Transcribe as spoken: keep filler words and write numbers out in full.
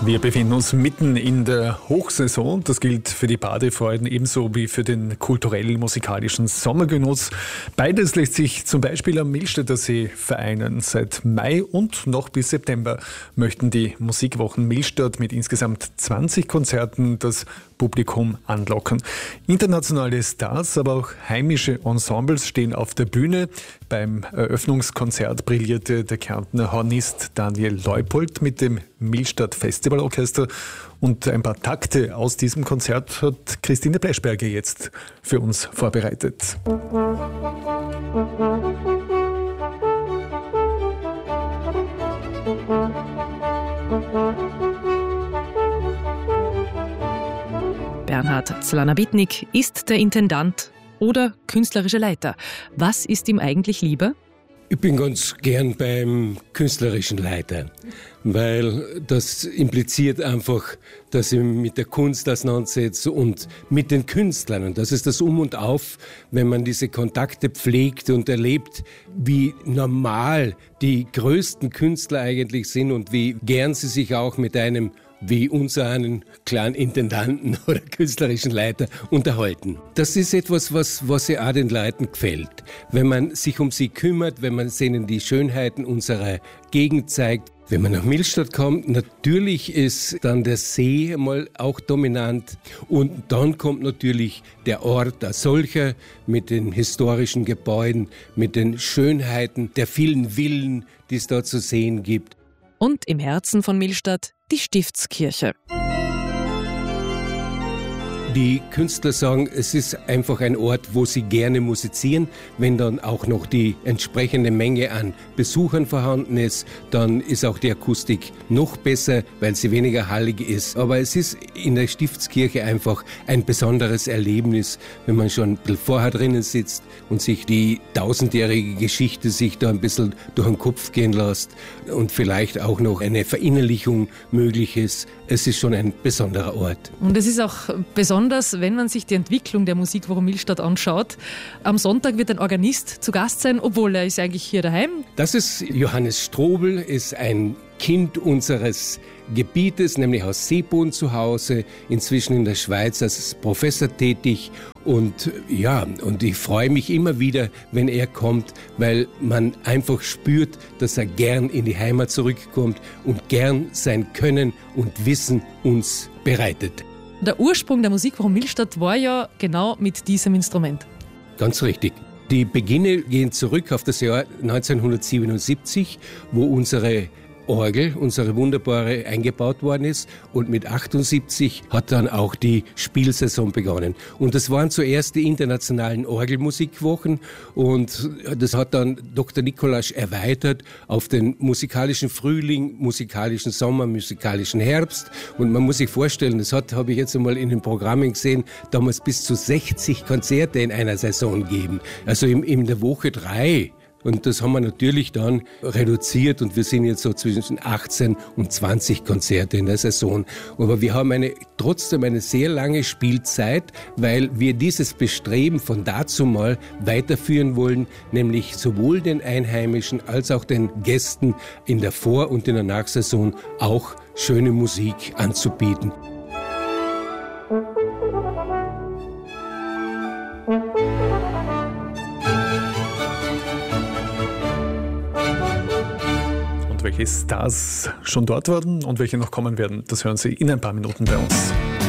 Wir befinden uns mitten in der Hochsaison. Das gilt für die Badefreuden ebenso wie für den kulturellen musikalischen Sommergenuss. Beides lässt sich zum Beispiel am Millstätter See vereinen. Seit Mai und noch bis September möchten die Musikwochen Millstatt mit insgesamt zwanzig Konzerten das Publikum anlocken. Internationale Stars, aber auch heimische Ensembles stehen auf der Bühne. Beim Eröffnungskonzert brillierte der Kärntner Hornist Daniel Leupold mit dem Millstatt Festivalorchester. Und ein paar Takte aus diesem Konzert hat Christine Bleschberger jetzt für uns vorbereitet. Bernhard Zlanabitnik ist der Intendant oder künstlerische Leiter. Was ist ihm eigentlich lieber? Ich bin ganz gern beim künstlerischen Leiter, weil das impliziert einfach, dass ich mich mit der Kunst auseinandersetze und mit den Künstlern. Und das ist das Um und Auf, wenn man diese Kontakte pflegt und erlebt, wie normal die größten Künstler eigentlich sind und wie gern sie sich auch mit einem wie unser einen kleinen Intendanten oder künstlerischen Leiter unterhalten. Das ist etwas, was, was ja auch den Leuten gefällt. Wenn man sich um sie kümmert, wenn man ihnen die Schönheiten unserer Gegend zeigt. Wenn man nach Millstatt kommt, natürlich ist dann der See mal auch dominant und dann kommt natürlich der Ort als solcher mit den historischen Gebäuden, mit den Schönheiten der vielen Villen, die es dort zu sehen gibt. Und im Herzen von Millstatt die Stiftskirche. Die Künstler sagen, es ist einfach ein Ort, wo sie gerne musizieren. Wenn dann auch noch die entsprechende Menge an Besuchern vorhanden ist, dann ist auch die Akustik noch besser, weil sie weniger hallig ist. Aber es ist in der Stiftskirche einfach ein besonderes Erlebnis, wenn man schon ein bisschen vorher drinnen sitzt und sich die tausendjährige Geschichte sich da ein bisschen durch den Kopf gehen lässt und vielleicht auch noch eine Verinnerlichung möglich ist. Es ist schon ein besonderer Ort. Und es ist auch besonders, wenn man sich die Entwicklung der Musikwoche Millstatt anschaut. Am Sonntag wird ein Organist zu Gast sein, obwohl er ist eigentlich hier daheim. Das ist Johannes Strobel, ist ein Kind unseres Gebietes, nämlich aus Seeboden zu Hause, inzwischen in der Schweiz als Professor tätig. Und ja, und ich freue mich immer wieder, wenn er kommt, weil man einfach spürt, dass er gern in die Heimat zurückkommt und gern sein Können und Wissen uns bereitet. Der Ursprung der Musikwoche Millstatt war ja genau mit diesem Instrument. Ganz richtig. Die Beginne gehen zurück auf das Jahr neunzehnhundertsiebenundsiebzig, wo unsere Orgel, unsere wunderbare, eingebaut worden ist. Und mit achtundsiebzig hat dann auch die Spielsaison begonnen. Und das waren zuerst die internationalen Orgelmusikwochen. Und das hat dann Doktor Nikolasch erweitert auf den musikalischen Frühling, musikalischen Sommer, musikalischen Herbst. Und man muss sich vorstellen, das hat, habe ich jetzt einmal in den Programmen gesehen, damals bis zu sechzig Konzerte in einer Saison gegeben. Also in, in der Woche drei. Und das haben wir natürlich dann reduziert und wir sind jetzt so zwischen achtzehn und zwanzig Konzerte in der Saison. Aber wir haben eine, trotzdem eine sehr lange Spielzeit, weil wir dieses Bestreben von dazumal weiterführen wollen, nämlich sowohl den Einheimischen als auch den Gästen in der Vor- und in der Nachsaison auch schöne Musik anzubieten. Welche Stars schon dort waren und welche noch kommen werden, das hören Sie in ein paar Minuten bei uns.